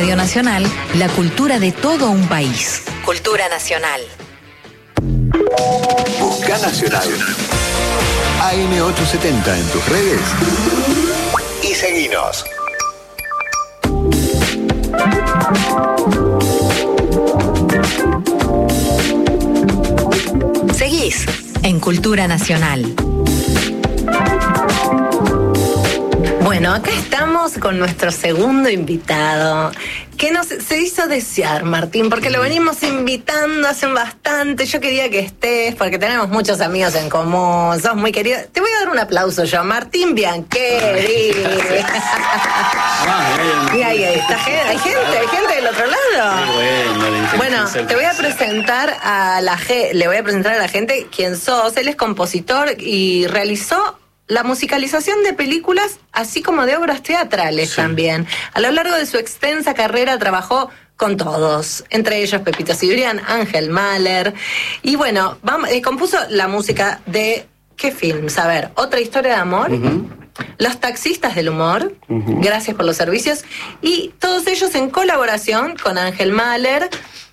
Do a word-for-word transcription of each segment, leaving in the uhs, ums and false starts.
Radio Nacional, la cultura de todo un país. Cultura Nacional. Busca Nacional. A M ochocientos setenta en tus redes y seguinos. Seguís en Cultura Nacional. Bueno, acá estamos con nuestro segundo invitado, que nos se hizo desear, Martín, porque lo venimos invitando hace bastante. Yo quería que estés, porque tenemos muchos amigos en común, sos muy querido. Te voy a dar un aplauso yo, Martín Biancheri. Y ahí está, hay gente, hay gente del otro lado. Bueno, te voy a presentar a la gente, le voy a presentar a la gente quién sos. Él es compositor y realizó la musicalización de películas, así como de obras teatrales, sí, también. A lo largo de su extensa carrera trabajó con todos, entre ellos Pepito Cibrián, Ángel Mahler, y bueno, vamos, eh, compuso la música de ¿qué films? A ver, Otra historia de amor, uh-huh. Los taxistas del humor, uh-huh. Gracias por los servicios, y todos ellos en colaboración con Ángel Mahler.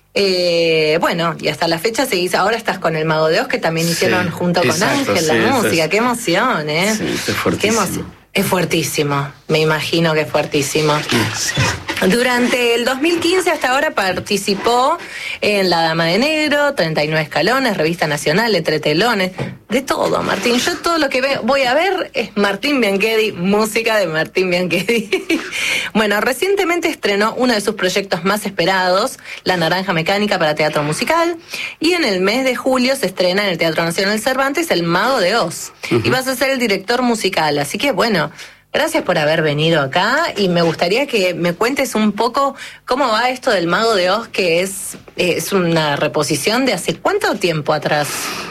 Eh, bueno, y hasta la fecha seguís, ahora estás con el Mago de Oz, que también sí, hicieron junto con exacto, Ángel la sí, música, es, qué emoción, ¿eh? Sí, es fuertísimo. Qué emoción. Es fuertísimo, me imagino que es fuertísimo. Sí. Durante el dos mil quince hasta ahora participó en La Dama de Negro, treinta y nueve escalones, Revista Nacional, Entre Telones, de todo, Martín. Yo todo lo que ve, voy a ver es Martín Biancheri, música de Martín Biancheri. Bueno, recientemente estrenó uno de sus proyectos más esperados, La Naranja Mecánica para teatro musical, y en el mes de julio se estrena en el Teatro Nacional Cervantes El Mago de Oz, uh-huh. Y vas a ser el director musical, así que bueno, gracias por haber venido acá y me gustaría que me cuentes un poco cómo va esto del Mago de Oz, que es, es una reposición de hace cuánto tiempo atrás.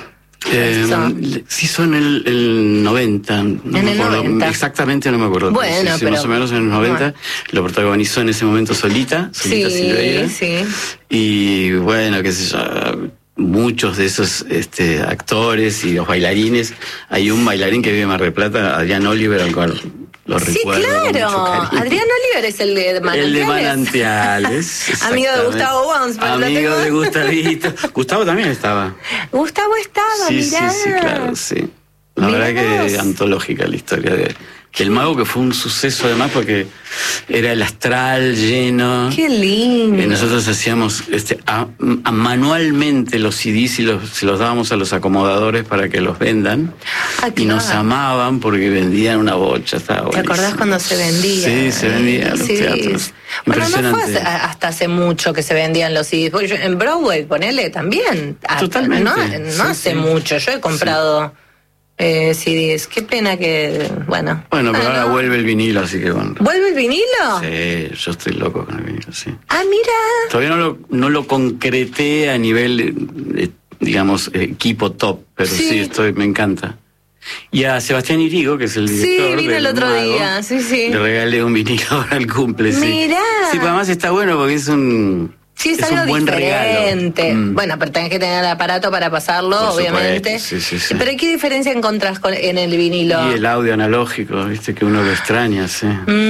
Eh, sí, son el, el noventa. No en me el acuerdo, noventa. Exactamente no me acuerdo. Bueno, sí, sí, pero más o menos en el noventa. Bueno. Lo protagonizó en ese momento Solita, Solita sí, Silveira. Sí. Y bueno, qué sé yo, muchos de esos este, actores y los bailarines. Hay un bailarín que vive en Mar del Plata, Adrián Oliver, al cual lo sí, recuerdo. Claro. Adrián Oliver es el de Manantiales. El de Manantiales. Amigo de Gustavo Wons. Amigo de Gustavito. Gustavo también estaba. Gustavo estaba, sí, mirá. Sí, sí, claro, sí. La mirá verdad que es antológica la historia de... Que el Mago, que fue un suceso además porque era el astral lleno. Qué lindo. Y nosotros hacíamos este, a, a manualmente los C Ds y los, se los dábamos a los acomodadores para que los vendan. Ah, claro. Y nos amaban porque vendían una bocha. Estaba ¿Te acordás cuando se vendía? Sí, se vendía en los sí. teatros. Bueno, no fue hace, hasta hace mucho que se vendían los C Ds. En Broadway, ponele también. Totalmente. No, no sí, hace sí. mucho. Yo he comprado... Sí. Eh, C Ds, qué pena que, bueno. Bueno, pero ah, ahora no. vuelve el vinilo, así que bueno. ¿Vuelve el vinilo? Sí, yo estoy loco con el vinilo, sí. Ah, mira. Todavía no lo, no lo concreté a nivel, eh, digamos, equipo top, pero sí. sí, estoy, me encanta. Y a Sebastián Irigo, que es el director. Sí, vino el otro Mago, día, sí, sí. Le regalé un vinilo ahora al cumple, sí. Mirá. Sí, pero además está bueno porque es un... Sí, es, es algo un buen diferente. Regalo. Mm. Bueno, pero tenés que tener el aparato para pasarlo, Por obviamente. Sí, sí, sí. Pero ¿qué diferencia encontrás con, en el vinilo? Y el audio analógico, viste, que uno lo extraña, sí.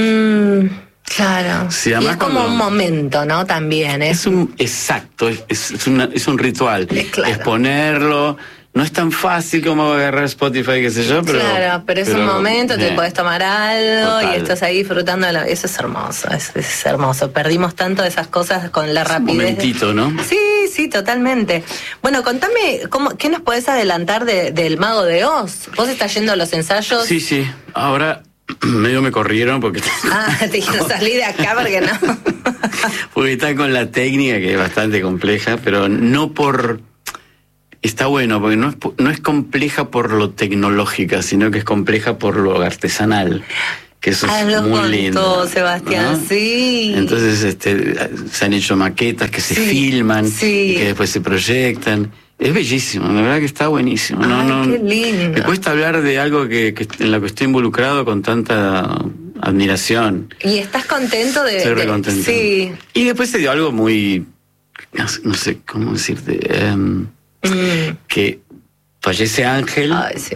Mm, claro. Sí, y es como cuando... un momento, ¿no? También. ¿eh? Es un... Exacto, es, es, una, es un ritual. Es, claro. es ponerlo... No es tan fácil como agarrar Spotify, qué sé yo, pero... Claro, pero es pero, un momento, te eh, podés tomar algo total. Y estás ahí disfrutando de la... Eso es hermoso, es, es hermoso. Perdimos tanto de esas cosas con la es rapidez. Un momentito, ¿no? Sí, sí, totalmente. Bueno, contame, ¿cómo, ¿qué nos podés adelantar de, del Mago de Oz? ¿Vos estás yendo a los ensayos? Sí, sí. Ahora medio me corrieron porque... Ah, te dijeron salí de acá porque no. Porque está con la técnica que es bastante compleja, pero no por... Está bueno, porque no es, no es compleja por lo tecnológica, sino que es compleja por lo artesanal, que eso ah, es lo muy contó, lindo. Sebastián, ¿no? Sí. Entonces este, se han hecho maquetas que se sí, filman sí. y que después se proyectan. Es bellísimo, la verdad que está buenísimo. Ay, no, no, qué lindo. Me cuesta hablar de algo que, que en lo que estoy involucrado con tanta admiración. ¿Y estás contento de...? Estoy de, re contento. Sí. Y después se dio algo muy... No sé cómo decirte... Um, mm. Que fallece Ángel. Ay, sí.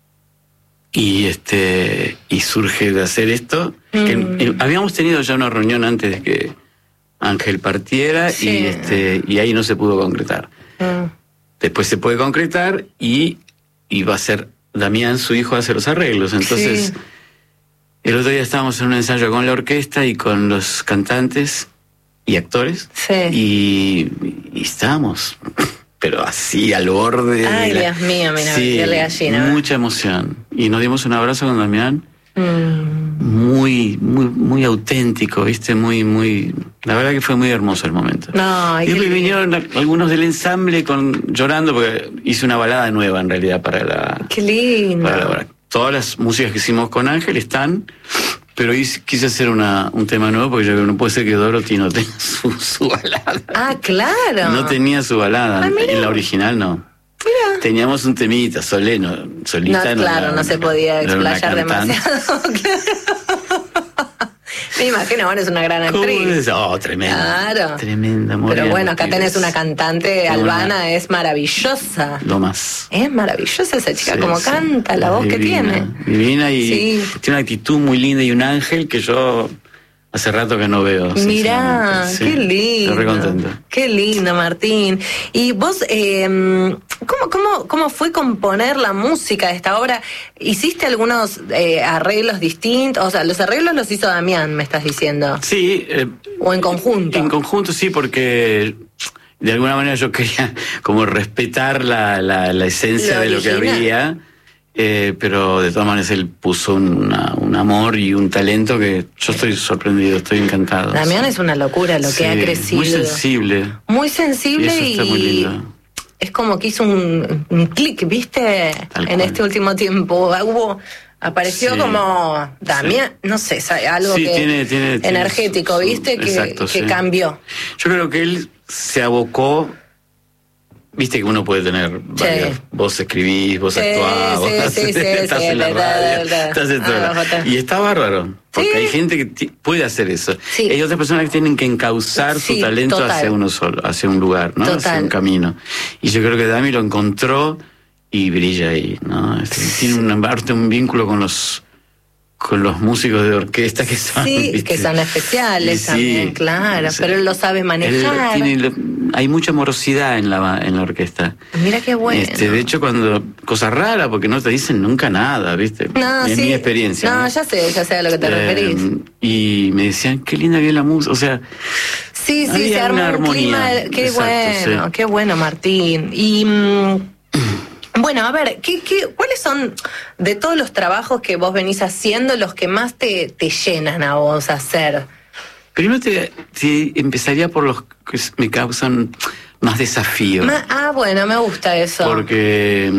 Y este y surge de hacer esto. Mm. Que, eh, habíamos tenido ya una reunión antes de que Ángel partiera sí. y este y ahí no se pudo concretar. Mm. Después se puede concretar y, y va a ser Damián, su hijo, a hacer los arreglos. Entonces, sí. el otro día estábamos en un ensayo con la orquesta y con los cantantes y actores. Sí. Y, y estábamos, pero así al borde. Ay, de Dios la... mío, mira, sí, gallina. Mucha emoción. Y nos dimos un abrazo con Damián. Mm. Muy, muy, muy auténtico, ¿viste? Muy, muy... La verdad que fue muy hermoso el momento. No, y después vinieron algunos del ensamble con llorando porque hice una balada nueva en realidad para la... ¡Qué lindo! Para la, todas las músicas que hicimos con Ángel están, pero hice, quise hacer una, un tema nuevo porque yo creo que no puede ser que Dorothy no tenga su, su balada. Ah, claro. No tenía su balada. Ah, en la original no. Mira. Teníamos un temita, soleno, solita. No, claro, no, no se podía explayar demasiado. Me imagino, bueno, es una gran actriz. Oh, tremenda. Claro. Tremenda, muy Pero bien, bueno, acá tenés una cantante albana, una, es maravillosa. Lo más. Es maravillosa esa chica, sí, como sí. canta, la voz divina, que tiene. Divina y sí. tiene una actitud muy linda y un ángel que yo hace rato que no veo. Mirá, sí. qué lindo. Estoy re contento. Qué lindo, Martín. Y vos, eh, ¿cómo, cómo, ¿cómo fue componer la música de esta obra? ¿Hiciste algunos eh, arreglos distintos? O sea, los arreglos los hizo Damián, me estás diciendo. Sí. Eh, ¿O en conjunto? En conjunto, sí, porque de alguna manera yo quería como respetar la, la, la esencia lo de lo que había. Eh, pero de todas maneras él puso una, un amor y un talento que yo estoy sorprendido, estoy encantado. Damián es una locura lo sí, que ha crecido. Muy sensible. Muy sensible y, y, eso está muy lindo. Es como que hizo un, un clic, ¿viste? Tal en cual. Este último tiempo. Hubo, apareció sí, como Damián, sí. no sé, algo sí, que tiene, tiene, energético, tiene, ¿viste? su, que exacto, que sí. cambió. Yo creo que él se abocó. Viste que uno puede tener varias, sí. vos escribís, vos sí, actuás, sí, vos sí, sí, estás sí, en la verdad, radio, verdad. estás en todo. Ah, y está bárbaro, porque sí. hay gente que t- puede hacer eso. Sí. Hay otras personas que tienen que encauzar sí, su talento total. hacia uno solo, hacia un lugar, ¿no? Total. Hacia un camino. Y yo creo que Dami lo encontró y brilla ahí, ¿no? Este, sí. Tiene un, un vínculo con los con los músicos de orquesta que son sí, ¿viste? que son especiales sí, también, claro, sí. Pero él lo sabe manejar. Él tiene, hay mucha morosidad en la en la orquesta. Mira qué bueno. Este, de hecho, cuando cosa rara porque no te dicen nunca nada, ¿viste? No, es sí. mi experiencia. No, ¿no? ya sé, ya sé a lo que te eh, referís. Y me decían, qué linda que es la música, o sea, sí, sí, se armó un armonía. clima, qué Exacto, bueno, sí. qué bueno, Martín. Y mmm, bueno, a ver, ¿qué, qué, ¿cuáles son de todos los trabajos que vos venís haciendo los que más te, te llenan a vos hacer? Primero te, te empezaría por los que me causan más desafío. Ma, ah, bueno, me gusta eso. Porque,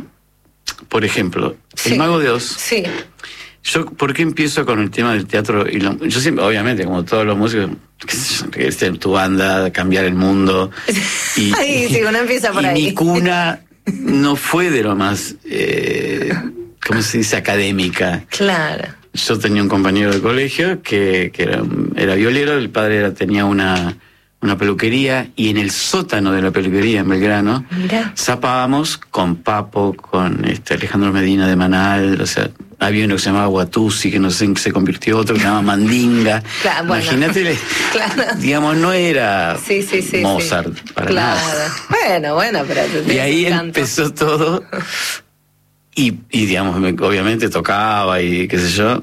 por ejemplo, sí. El Mago de Oz. Sí. Yo, ¿por qué empiezo con el tema del teatro? Y lo, yo siempre, obviamente, como todos los músicos, que es tu banda, cambiar el mundo. Y, Ay, sí, uno empieza por y ahí. Mi cuna no fue de lo más, eh, ¿cómo se dice? Académica. Claro. Yo tenía un compañero de colegio que, que era, era violero, el padre era, tenía una, una peluquería y en el sótano de la peluquería en Belgrano Mirá. zapábamos con Papo, con este Alejandro Medina de Manal, o sea, había uno que se llamaba Guatusi, que no sé en qué se convirtió, otro que se llamaba Mandinga. Claro, bueno. Imagínate, claro. digamos, no era sí, sí, sí, Mozart sí. para claro. nada. Bueno, bueno, pero... Y ahí empezó todo... Y, y digamos, me, obviamente tocaba y qué sé yo.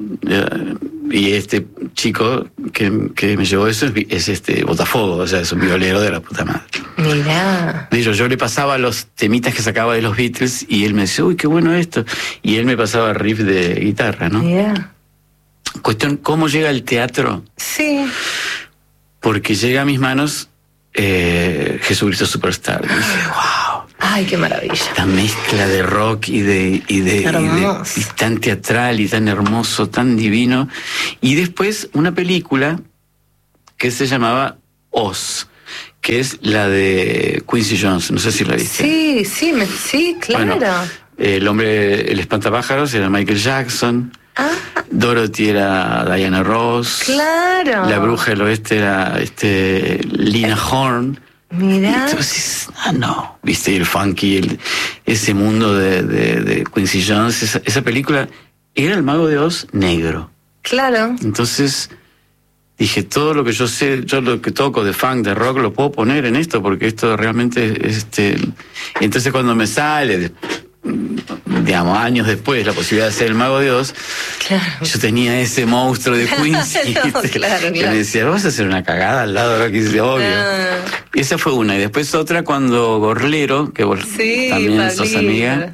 Y este chico que, que me llevó eso es, es este Botafogo, o sea, es un violero de la puta madre. Mirá. De hecho, yo le pasaba los temitas que sacaba de los Beatles y él me decía, uy, qué bueno esto. Y él me pasaba riff de guitarra, ¿no? Mirá. Cuestión, ¿cómo llega el teatro? Sí. Porque llega a mis manos eh, Jesucristo Superstar. Y dije, wow. Ay, qué maravilla. Esta mezcla de rock y de, y de, y de y tan teatral y tan hermoso, tan divino. Y después una película que se llamaba Oz, que es la de Quincy Jones, no sé si la viste. Sí, sí, me, sí, claro. Bueno, el hombre, el espantapájaros era Michael Jackson. Ah. Dorothy era Diana Ross. Claro. La bruja del oeste era este Lina Horne. Mirá. Entonces, ah, no, viste, el funky, el, ese mundo de, de, de Quincy Jones, esa, esa película era El Mago de Oz negro. Claro. Entonces, dije, todo lo que yo sé, yo lo que toco de funk, de rock, lo puedo poner en esto, porque esto realmente, este... Entonces cuando me sale, digamos, años después, la posibilidad de ser el Mago de Oz, claro. Yo tenía ese monstruo de Quincy, no, claro, que claro. Me decía, vas a hacer una cagada al lado de lo que dice, obvio. Ah. Y esa fue una, y después otra cuando Gorlero, que vos sí, también Pablito. Sos amiga,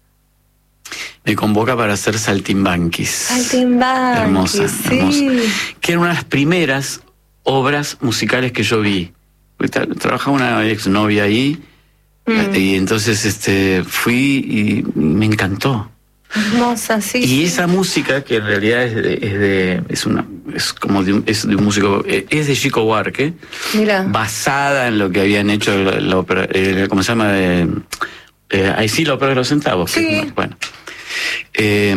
me convoca para hacer Saltimbanquis. Saltimbanquis, hermosa, sí. hermosa. Que era una de las primeras obras musicales que yo vi. Trabajaba una exnovia ahí, mm. y entonces este fui y me encantó. Hermosa, sí. Y sí. esa música, que en realidad es de, es de, es una, es como de un, es de un músico, es de Chico Buarque. Mira. Basada en lo que habían hecho la, la ópera, eh, ¿cómo se llama? Eh, eh, ahí sí, la ópera de los centavos. Sí. Que, bueno. Eh,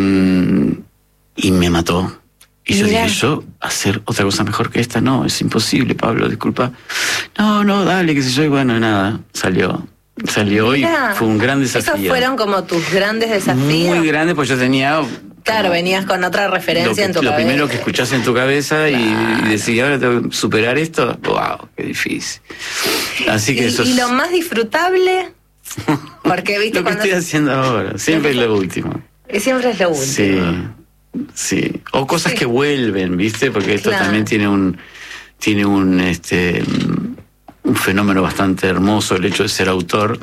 y me mató. Y yo Mira. dije, yo hacer otra cosa mejor que esta, no, es imposible, Pablo, disculpa. No, no, dale, qué sé yo, y bueno, nada, salió. Salió Mira. y fue un gran desafío. ¿Esos fueron como tus grandes desafíos? Muy grandes, pues yo tenía... Claro, venías con otra referencia que, en tu lo cabeza. Lo primero que escuchás en tu cabeza, claro. y, y decís, ahora tengo que superar esto, wow, qué difícil. Así que ¿Y, eso es... ¿Y lo más disfrutable? Porque, ¿viste? Lo que cuando... estoy haciendo ahora, siempre es lo último. Y siempre es lo último. Sí, sí. O cosas sí. que vuelven, ¿viste? Porque esto claro. también tiene un... Tiene un, este... un fenómeno bastante hermoso, el hecho de ser autor,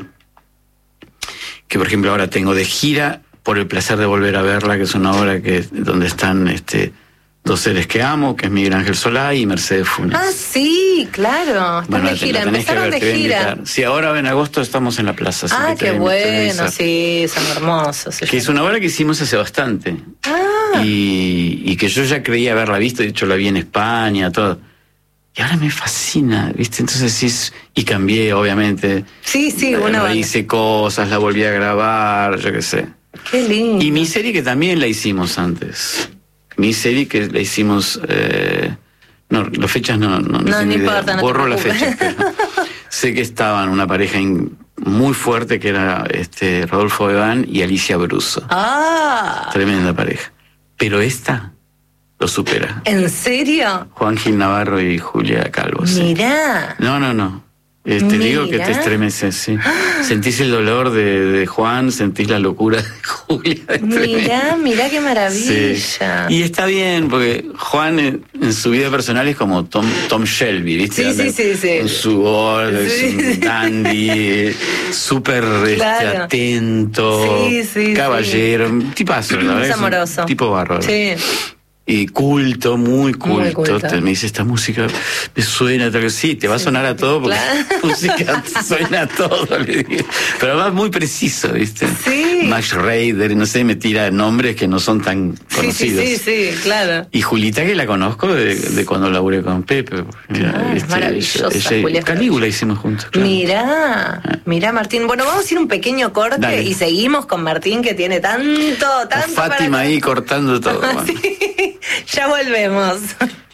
que por ejemplo ahora tengo de gira Por el placer de volver a verla, que es una obra que donde están este dos seres que amo, que es Miguel Ángel Solá y Mercedes Funes. Ah, sí, claro, están bueno, de gira, empezaron de gira. Sí, ahora en agosto estamos en la plaza. Ah, qué bueno, sí, son hermosos. Que es una obra que hicimos hace bastante. Ah. Y, y que yo ya creía haberla visto, de hecho la vi en España, todo. Y ahora me fascina, ¿viste? Entonces sí, y cambié, obviamente. Sí, sí, una banda. Hice cosas, la volví a grabar, yo qué sé. Qué lindo. Y mi serie que también la hicimos antes. Mi serie que la hicimos... Eh, no, las fechas no... No, no, no, no importa, no borro las fechas. Pero sé que estaban una pareja in, muy fuerte que era este Rodolfo Bebán y Alicia Bruso. Ah. Tremenda pareja. Pero esta... lo supera. ¿En serio? Juan Gil Navarro y Julia Calvo. Mirá. Sí. No, no, no. Eh, te Mirá. digo que te estremeces, sí. Sentís el dolor de, de Juan, sentís la locura de Julia. Mirá, mirá qué maravilla. Sí. Y está bien, porque Juan en, en su vida personal es como Tom, Tom Shelby, ¿viste? Sí, sí, sí, sí. Con su voz, sí. Es un dandy, súper claro. este, atento, sí, sí, caballero, sí. tipazo, la verdad. Es amoroso. Un tipo bárbaro. Sí. Y culto, muy culto. Muy culto. Te, me dice, esta música me suena, tal, sí, te va a sonar a todo porque claro. la música te suena a todo, le digo. Pero además muy preciso, ¿viste? Sí. Max Raider, no sé, me tira nombres que no son tan conocidos. Sí, sí, sí, sí, claro. Y Julita, que la conozco de, de cuando laburé con Pepe. Mira, ah, este, maravillosa, ella, ella, Calígula hicimos juntos. Claro. Mirá, ah. mirá, Martín. Bueno, vamos a ir un pequeño corte. Dale. Y seguimos con Martín, que tiene tanto, tanto. Fátima para... ahí cortando todo. Bueno. Sí. Ya volvemos.